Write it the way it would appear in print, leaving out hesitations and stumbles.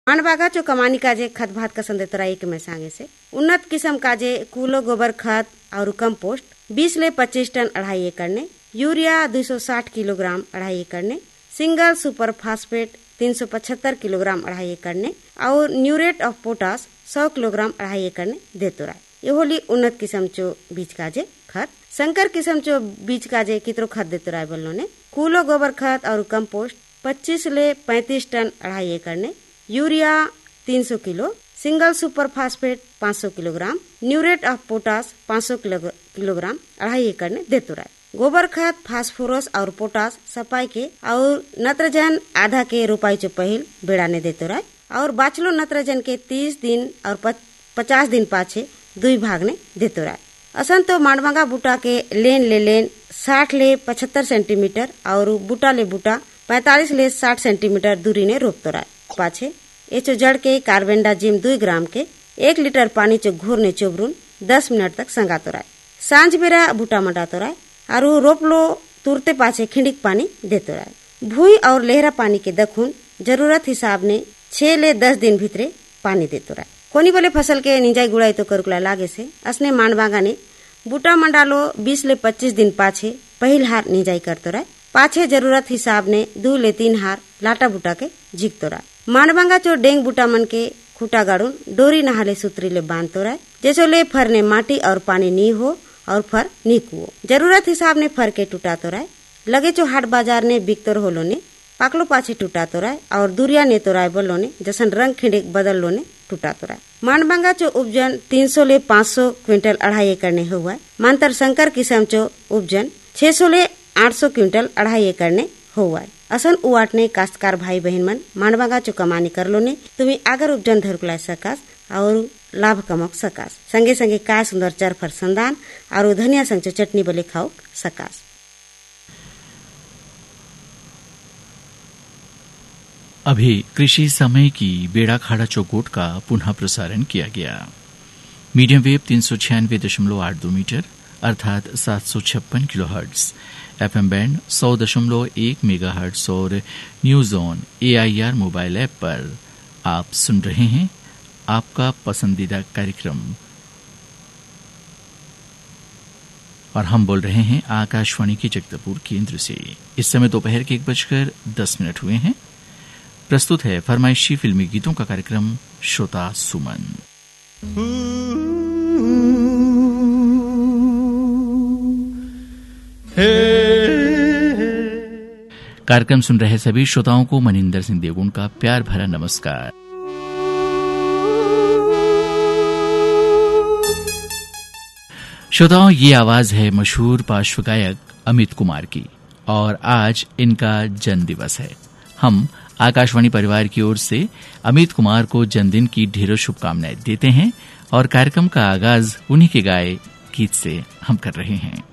मानबागा चो कमानी काजे खत भात का संदेतरा एक में सांगे से उन्नत किस्म काजे कूलो गोबर खत और कंपोस्ट 20 ले 25 टन 2.5 एकड़ ने, यूरिया 260 किलोग्राम 2.5 एकड़ ने, सिंगल सुपर फास्फेट 375 किलोग्राम 2.5 एकड़ ने और न्यूरेट ऑफ पोटास 100 किलोग्राम 2.5 एकड़ ने देतो रहा। ये होली उन्नत किस्म चो बीज काजे खत। संकर किस्म चो बीज काजे कितरो खत देतो रहा बोलनो ने, कूलो गोबर खत और कंपोस्ट 25 ले 35 टन 2.5 एकड़ ने, urea 300 kilo, single super phosphate 500 kilogram, न्यूरेट of potash 500 kilogram 2.5 एकड़ ने देतो रहा। गोबर खाद फास्फोरस और पोटास सफाई के और नत्रजन आधा के रोपाई चो पहिल बेड़ा ने देतो रहा और बाचलो नत्रजन के 30 दिन और 50 दिन पाछे 2 भाग ने देतो रहा। असन तो मांडवांगा बूटा के लेन 60 ले 75 सेंटीमीटर और बूटा ले बूटा 45 ले 60 सेंटीमीटर दूरी ने रोपतो रहा। पाछे एचो जड़ के कार्बेंडाजिम 2 ग्राम के 1 लीटर पानी चो घोर ने चोबरून 10 मिनट तक संगातो रहा। सांझ बेरा बूटा मंडातो रहा और रोपलो तुरते पाछे खिंडिक पानी देतो रहा। भूई और लेहरा पानी के दखुन जरूरत हिसाब ने 6 ले 10 दिन भीतरे पानी देतो रहा। कोनी बोले फसल के निंजाई गुड़ाई तो करुकला लागे से असने मांडवागा ने बूटा मंडालो 20 ले 25 दिन पाछे पहिल हार निंजाई करतो रहा। पाछे जरूरत हिसाब ने 2 ले 3 हार लाटा बूटा के झिकतो रहा। मांडवांगा चो डेंग बूटा मन के खूटा गाड़ून डोरी नहाले सूत्री ले बांधतो रहा, जैसो ले फर ने माटी और पानी नी हो और फर नी कुओ। जरूरत हिसाब ने फर के टूटातो रहा। लगे चो हाट बाजार ने बिकतोर होलो ने पाकलो पाछे टूटातो रहा और दूरिया ने तो राय बोलो ने जसन रंग खिंडिक बदल लो ने टूटातो रहा। मांडवांगा चो उपजन 300 ले 500 क्विंटल 2.5 एकड़ ने हुआ। मांतर शंकर किस्म चो उपजन 600 ले 800 क्विंटल 2.5 एकड़ ने हुआ। असन उवाटने काश्तकार भाई बहन मन मांडवांगा चो कमानी कर लो ने तुम्ही आगर उपजन धरकुला सकास और लाभ कमक सकास। संगे संगे काय सुंदर चरफर संदान और धनिया संग चो चटनी बोले खाओ सकास। अभी कृषि समय की बेड़ा खाड़ा चौकोट का पुनः प्रसारण किया गया। मीडियम वेव 396.82 मीटर अर्थात 756 किलोहर्ट्ज, एफएम बैंड 100.1 मेगाहर्ट्ज और news on AIR mobile app पर आप सुन रहे हैं आपका पसंदीदा कार्यक्रम और हम बोल रहे हैं आकाशवाणी के जगदलपुर केंद्र से। इस समय दोपहर के 1:10 हुए हैं। प्रस्तुत है फरमाइशी फिल्मी गीतों का कार्यक्रम श्रोता सुमन। कार्यक्रम सुन रहे सभी श्रोताओं को मनिंदर सिंह देवगुण का प्यार भरा नमस्कार। श्रोताओं, ये आवाज है मशहूर पार्श्व गायक अमित कुमार की और आज इनका जन्म दिवस है। हम आकाशवाणी परिवार की ओर से अमित कुमार को जन्मदिन की ढेरों शुभकामनाएं देते हैं और कार्यक्रम का आगाज उन्हीं के गाए गीत से हम कर रहे हैं।